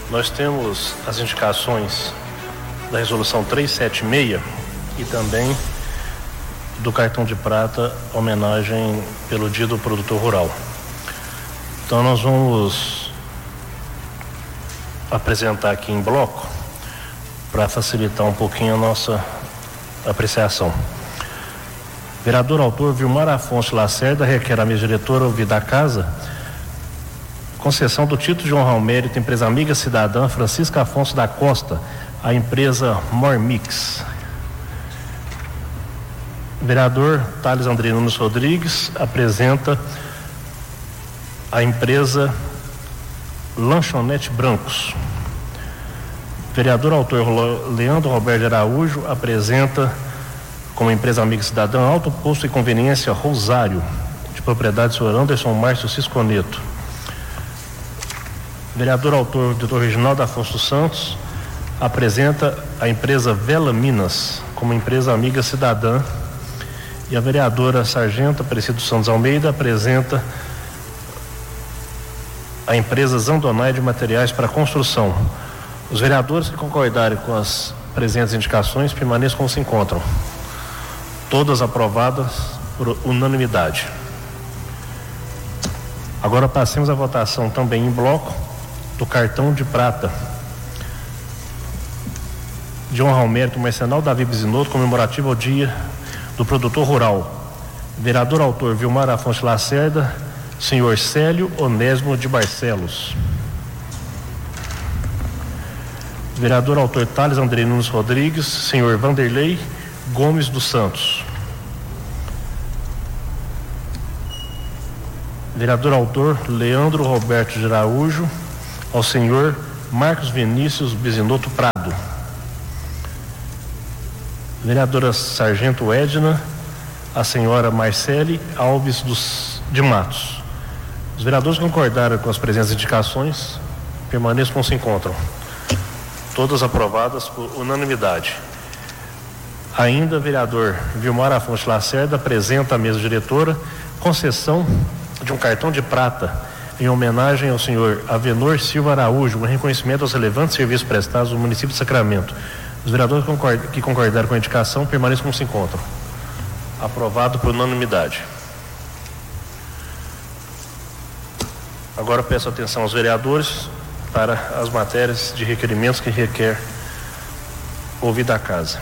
Nós temos as indicações da resolução 376 e também do cartão de prata, homenagem pelo Dia do Produtor Rural. Então nós vamos apresentar aqui em bloco para facilitar um pouquinho a nossa apreciação. Vereador autor Vilmar Afonso Lacerda requer à mesa diretora ouvir da casa concessão do título de honra ao mérito empresa amiga cidadã Francisca Afonso da Costa, a empresa Mormix. Vereador Thales André Nunes Rodrigues apresenta a empresa Lanchonete Brancos. Vereador autor Leandro Roberto Araújo apresenta como empresa amiga cidadã Alto Posto e Conveniência Rosário, de propriedade do senhor Anderson Márcio Cisconeto. Vereador autor Dr. Reginaldo Afonso Santos apresenta a empresa Vela Minas como empresa amiga cidadã, e a vereadora Sargento Aparecido Santos Almeida apresenta a empresa Zandonai de Materiais para Construção. Os vereadores que concordarem com as presentes indicações permaneçam como se encontram. Todas aprovadas por unanimidade. Agora passemos à votação também em bloco do cartão de prata de honra ao mérito Marcenal Davi Bisinotto, comemorativo ao Dia do Produtor Rural. Vereador autor Vilmar Afonso Lacerda, senhor Célio Onésimo de Barcelos. Vereador autor Thales André Nunes Rodrigues, senhor Vanderlei Gomes dos Santos. Vereador autor Leandro Roberto de Araújo, ao senhor Marcos Vinícius Bisinotto Prado. Vereadora Sargento Edna, a senhora Marcele Alves de Matos. Os vereadores concordaram com as presentes indicações, permaneçam como se encontram. Todas aprovadas por unanimidade. Ainda, vereador Vilmar Afonso Lacerda apresenta à mesa diretora concessão de um cartão de prata em homenagem ao senhor Avenor Silva Araújo, em reconhecimento aos relevantes serviços prestados no município de Sacramento. Os vereadores que concordaram com a indicação permaneçam como se encontram. Aprovado por unanimidade. Agora peço atenção aos vereadores para as matérias de requerimentos que requer ouvir da casa.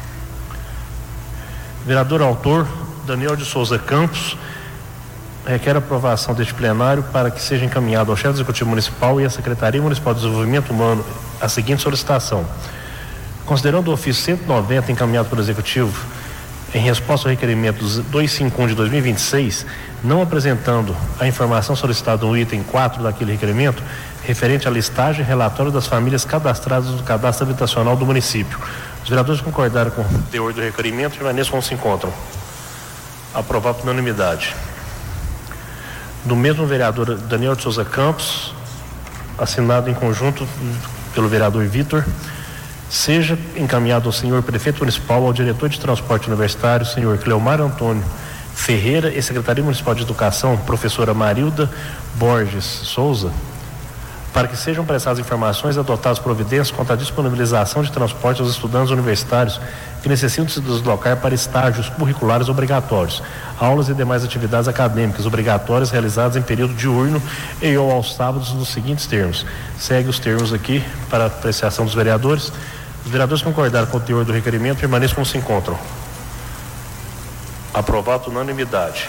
Vereador autor Daniel de Souza Campos requer aprovação deste plenário para que seja encaminhado ao chefe do Executivo Municipal e à Secretaria Municipal de Desenvolvimento Humano a seguinte solicitação. Considerando o ofício 190 encaminhado pelo Executivo em resposta ao requerimento 251 de 2026, não apresentando a informação solicitada no item 4 daquele requerimento, referente à listagem e relatório das famílias cadastradas no cadastro habitacional do município. Os vereadores concordaram com o teor do requerimento e permaneçam como se encontram. Aprovado por unanimidade. Do mesmo vereador Daniel de Souza Campos, assinado em conjunto pelo vereador Vitor, seja encaminhado ao senhor prefeito municipal, ao diretor de transporte universitário, senhor Cleomar Antônio Ferreira, e Secretaria Municipal de Educação, professora Marilda Borges Souza, para que sejam prestadas informações e adotadas providências quanto à disponibilização de transporte aos estudantes universitários que necessitam se deslocar para estágios curriculares obrigatórios, aulas e demais atividades acadêmicas obrigatórias realizadas em período diurno e ou aos sábados nos seguintes termos. Segue os termos aqui para apreciação dos vereadores. Os vereadores concordaram com o teor do requerimento, permaneçam como se encontram. Aprovado por unanimidade.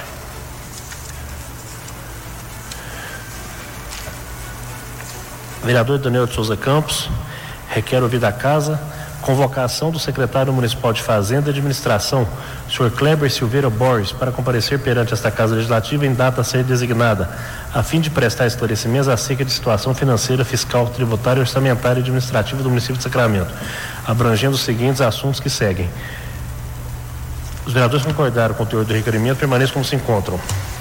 Vereador Daniel de Souza Campos requer ouvir da casa convocação do secretário municipal de Fazenda e Administração, senhor Kleber Silveira Borges, para comparecer perante esta Casa Legislativa em data a ser designada, a fim de prestar esclarecimentos acerca de situação financeira, fiscal, tributária, orçamentária e administrativa do município de Sacramento, abrangendo os seguintes assuntos que seguem. Os vereadores concordaram com o teor do requerimento, permaneçam como se encontram.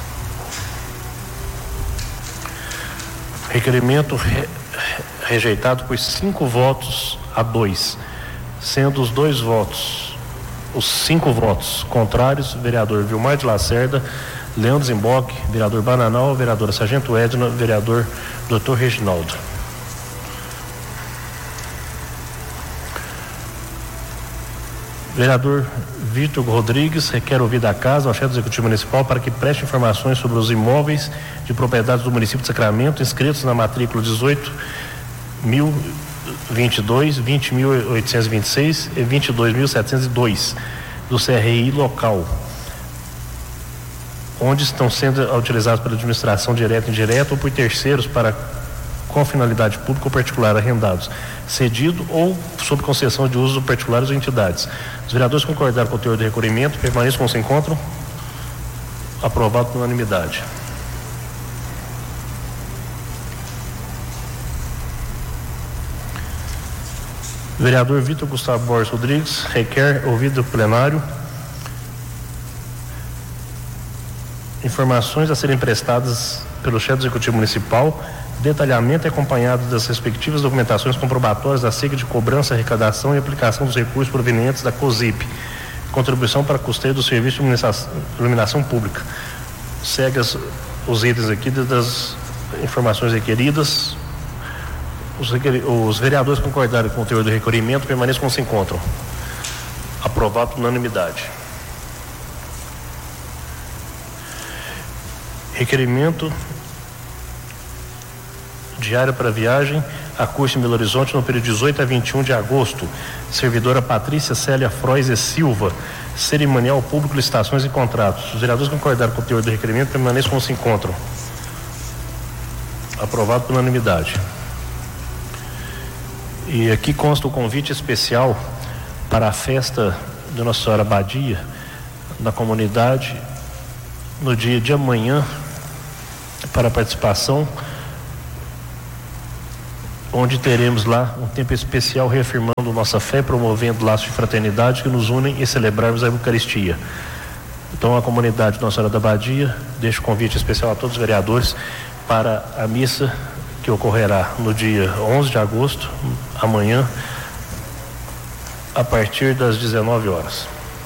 Requerimento rejeitado por 5 votos a 2, sendo os 5 votos contrários, vereador Vilmar de Lacerda, Leandro Zimbock, vereador Bananal, vereadora Sargento Edna, vereador Dr. Reginaldo. Vereador Vitor Rodrigues requer ouvir da casa ao chefe do Executivo Municipal para que preste informações sobre os imóveis de propriedade do município de Sacramento inscritos na matrícula 18.022, 20.826 e 22.702 do CRI local, onde estão sendo utilizados pela administração direta e indireta ou por terceiros com finalidade pública ou particular arrendados, cedido ou sob concessão de uso particulares ou entidades. Os vereadores concordaram com o teor do requerimento, permaneçam como se encontram. Aprovado por unanimidade. Vereador Vitor Gustavo Borges Rodrigues requer ouvido do plenário informações a serem prestadas pelo chefe do Executivo Municipal, detalhamento e acompanhado das respectivas documentações comprobatórias da SIC de cobrança, arrecadação e aplicação dos recursos provenientes da COSIP, contribuição para custeio do serviço de iluminação pública. Segue os itens aqui das informações requeridas. Os vereadores concordaram com o teor do requerimento, permaneçam como se encontram. Aprovado por unanimidade. Requerimento diário para viagem a curso em Belo Horizonte no período de 18 a 21 de agosto. Servidora Patrícia Célia Frois e Silva. Cerimonial público, licitações e contratos. Os vereadores concordaram com o teor do requerimento, permaneçam como se encontram. Aprovado por unanimidade. E aqui consta o convite especial para a festa de Nossa Senhora Abadia na comunidade no dia de amanhã, para a participação, onde teremos lá um tempo especial reafirmando nossa fé, promovendo laços de fraternidade que nos unem e celebrarmos a Eucaristia. Então a comunidade Nossa Senhora da Abadia deixa o convite especial a todos os vereadores para a missa que ocorrerá no dia 11 de agosto, amanhã, a partir das 19 horas.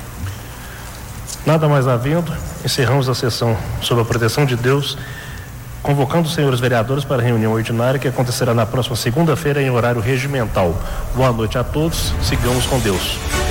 Nada mais havendo, encerramos a sessão sob a proteção de Deus, convocando os senhores vereadores para a reunião ordinária que acontecerá na próxima segunda-feira em horário regimental. Boa noite a todos, sigamos com Deus.